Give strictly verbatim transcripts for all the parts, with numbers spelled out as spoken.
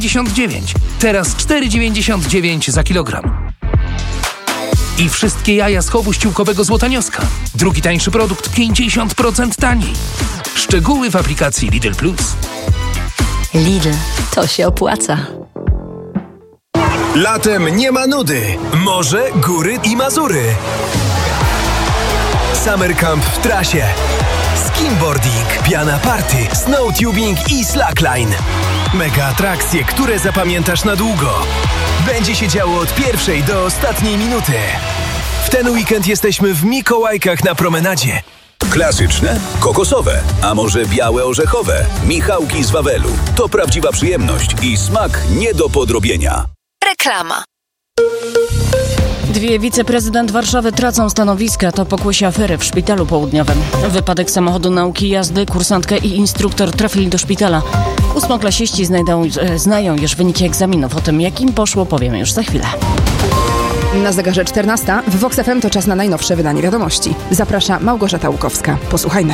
dziewięćdziesiąt dziewięć. Teraz cztery dziewięćdziesiąt dziewięć za kilogram. I wszystkie jaja z chowu ściółkowego Złotonioska. Drugi tańszy produkt pięćdziesiąt procent taniej. Szczegóły w aplikacji Lidl Plus. Lidl, to się opłaca. Latem nie ma nudy. Morze, góry i Mazury. Summer Camp w trasie. Skimboarding, piana party, snowtubing i slackline. Mega atrakcje, które zapamiętasz na długo. Będzie się działo od pierwszej do ostatniej minuty. W ten weekend jesteśmy w Mikołajkach na promenadzie. Klasyczne, kokosowe, a może białe orzechowe. Michałki z Wawelu. To prawdziwa przyjemność i smak nie do podrobienia. Reklama. Dwie wiceprezydent Warszawy tracą stanowiska. To pokłosie afery w szpitalu południowym. Wypadek samochodu nauki jazdy, kursantka i instruktor trafili do szpitala. Ósmoklasiści znajdą, e, znają już wyniki egzaminów. O tym, jak im poszło, powiemy już za chwilę. Na zegarze czternasta w Vox F M to czas na najnowsze wydanie wiadomości. Zaprasza Małgorzata Łukowska. Posłuchajmy.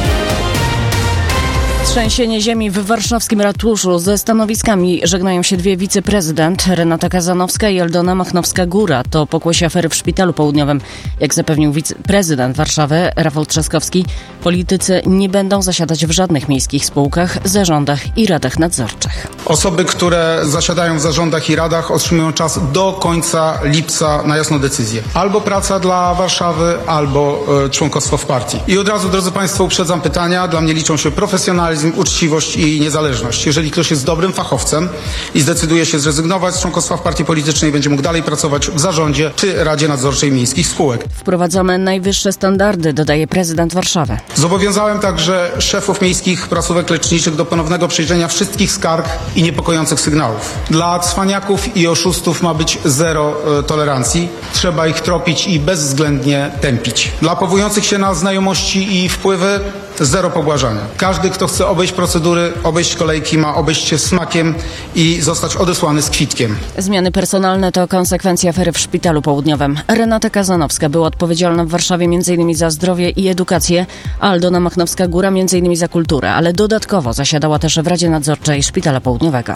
Trzęsienie ziemi w warszawskim ratuszu. Ze stanowiskami żegnają się dwie wiceprezydent, Renata Kazanowska i Aldona Machnowska-Góra. To pokłosie afery w szpitalu południowym. Jak zapewnił wiceprezydent Warszawy Rafał Trzaskowski, politycy nie będą zasiadać w żadnych miejskich spółkach, zarządach i radach nadzorczych. Osoby, które zasiadają w zarządach i radach, otrzymują czas do końca lipca na jasną decyzję. Albo praca dla Warszawy, albo e, członkostwo w partii. I od razu, drodzy Państwo, uprzedzam pytania. Dla mnie liczą się profesjonalizm, uczciwość i niezależność. Jeżeli ktoś jest dobrym fachowcem i zdecyduje się zrezygnować z członkostwa w partii politycznej, będzie mógł dalej pracować w zarządzie czy Radzie Nadzorczej Miejskich Spółek. Wprowadzamy najwyższe standardy, dodaje prezydent Warszawy. Zobowiązałem także szefów miejskich placówek leczniczych do ponownego przejrzenia wszystkich skarg i niepokojących sygnałów. Dla cwaniaków i oszustów ma być zero e, tolerancji. Trzeba ich tropić i bezwzględnie tępić. Dla powołujących się na znajomości i wpływy zero pobłażania. Każdy, kto chce obejść procedury, obejść kolejki, ma obejść się smakiem i zostać odesłany z kwitkiem. Zmiany personalne to konsekwencja afery w szpitalu południowym. Renata Kazanowska była odpowiedzialna w Warszawie m.in. za zdrowie i edukację, a Aldona Machnowska-Góra m.in. za kulturę, ale dodatkowo zasiadała też w Radzie Nadzorczej Szpitala Południowego.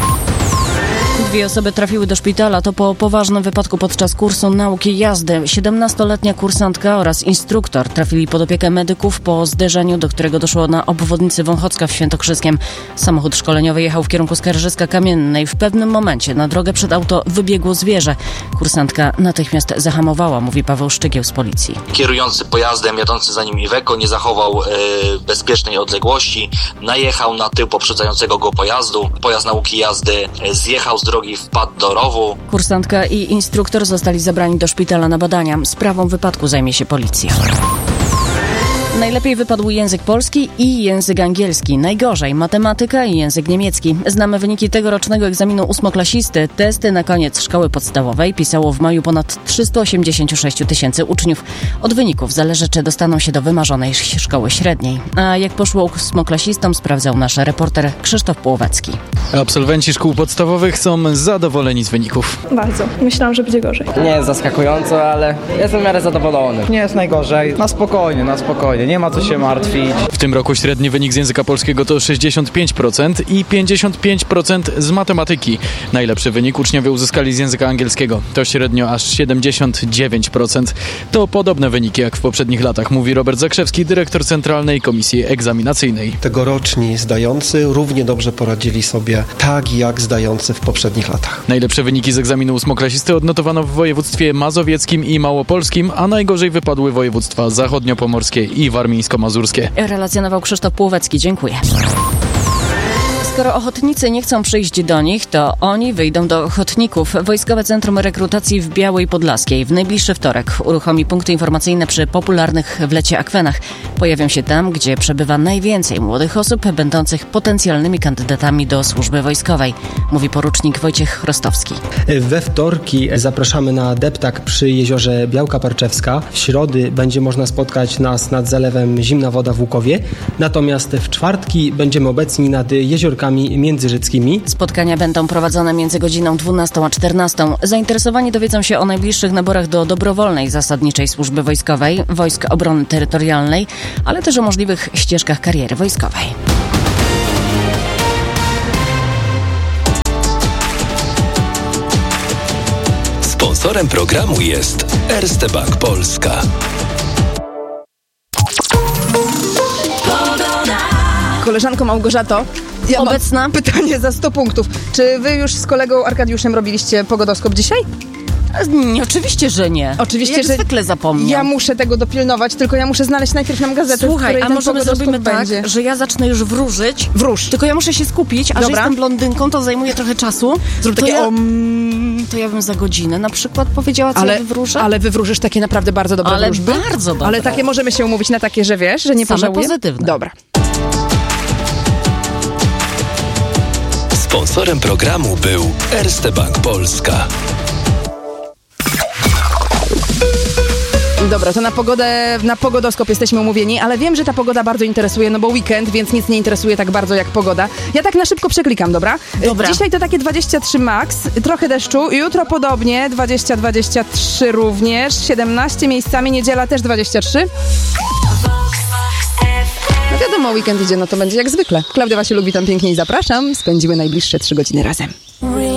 Dwie osoby trafiły do szpitala. To po poważnym wypadku podczas kursu nauki jazdy. siedemnastoletnia kursantka oraz instruktor trafili pod opiekę medyków po zderzeniu, do którego doszło na obwodnicy Wąchocka w Świętokrzyskiem. Samochód szkoleniowy jechał w kierunku Skarżyska-Kamiennej. W pewnym momencie na drogę przed auto wybiegło zwierzę. Kursantka natychmiast zahamowała, mówi Paweł Szczygieł z policji. Kierujący pojazdem, jadący za nim Iveco, nie zachował e, bezpiecznej odległości. Najechał na tył poprzedzającego go pojazdu. Pojazd nauki jazdy e, zjechał z drogi i wpadł do rowu. Kursantka i instruktor zostali zabrani do szpitala na badania. Sprawą wypadku zajmie się policja. Najlepiej wypadł język polski i język angielski. Najgorzej matematyka i język niemiecki. Znamy wyniki tegorocznego egzaminu ósmoklasisty. Testy na koniec szkoły podstawowej pisało w maju ponad trzysta osiemdziesiąt sześć tysięcy uczniów. Od wyników zależy, czy dostaną się do wymarzonej szkoły średniej. A jak poszło ósmoklasistom, sprawdzał nasz reporter Krzysztof Połowacki. Absolwenci szkół podstawowych są zadowoleni z wyników. Bardzo. Myślałam, że będzie gorzej. Nie jest zaskakująco, ale jestem w miarę zadowolony. Nie jest najgorzej. Na spokojnie, na spokojnie. Nie ma co się martwić. W tym roku średni wynik z języka polskiego to sześćdziesiąt pięć procent i pięćdziesiąt pięć procent z matematyki. Najlepszy wynik uczniowie uzyskali z języka angielskiego. To średnio aż siedemdziesiąt dziewięć procent. To podobne wyniki jak w poprzednich latach, mówi Robert Zakrzewski, dyrektor Centralnej Komisji Egzaminacyjnej. Tegoroczni zdający równie dobrze poradzili sobie tak jak zdający w poprzednich latach. Najlepsze wyniki z egzaminu ósmoklasisty odnotowano w województwie mazowieckim i małopolskim, a najgorzej wypadły województwa zachodniopomorskie i warmińsko-mazurskie. Relacjonował Krzysztof Półwecki. Dziękuję. Skoro ochotnicy nie chcą przyjść do nich, to oni wyjdą do ochotników. Wojskowe Centrum Rekrutacji w Białej Podlaskiej w najbliższy wtorek uruchomi punkty informacyjne przy popularnych w lecie akwenach. Pojawią się tam, gdzie przebywa najwięcej młodych osób będących potencjalnymi kandydatami do służby wojskowej, mówi porucznik Wojciech Chrostowski. We wtorki zapraszamy na deptak przy jeziorze Białka Parczewska. W środy będzie można spotkać nas nad zalewem Zimna Woda w Łukowie. Natomiast w czwartki będziemy obecni nad jeziorkami międzyżyckimi. Spotkania będą prowadzone między godziną dwunastą a czternastą. Zainteresowani dowiedzą się o najbliższych naborach do dobrowolnej zasadniczej służby wojskowej, Wojsk Obrony Terytorialnej, ale też o możliwych ścieżkach kariery wojskowej. Sponsorem programu jest Erste Bank Polska. Koleżanko Małgorzato, ja obecna. Mam pytanie za sto punktów. Czy wy już z kolegą Arkadiuszem robiliście pogodoskop dzisiaj? Nie, oczywiście, że nie. Oczywiście, Jak że zwykle zapomniał. Ja muszę tego dopilnować, tylko ja muszę znaleźć najpierw nam gazetę, Słuchaj, w której a ten może my pogodoskop zrobimy tak, będzie. że ja zacznę już wróżyć. Wróż. Tylko ja muszę się skupić, a Dobra. że jestem blondynką, to zajmuje trochę czasu. Zrób to takie ja, om... To ja bym za godzinę na przykład powiedziała, co ale, ja wywróżę. Ale wywróżysz takie naprawdę bardzo dobre Ale wróżby. bardzo dobre. Ale takie możemy się umówić na takie, że wiesz, że nie Same pożałuję. pozytywne. Dobra. Sponsorem programu był Erste Bank Polska. Dobra, to na pogodę, na pogodoskop jesteśmy umówieni, ale wiem, że ta pogoda bardzo interesuje, no bo weekend, więc nic nie interesuje tak bardzo jak pogoda. Ja tak na szybko przeklikam, dobra? Dobra. Dzisiaj to takie dwadzieścia trzy max, trochę deszczu, jutro podobnie, dwadzieścia dwadzieścia trzy również, siedemnaście miejscami, niedziela też dwadzieścia trzy. No wiadomo, weekend idzie, no to będzie jak zwykle. Klaudia Wasilu, witam pięknie i zapraszam. Spędziły najbliższe trzy godziny razem.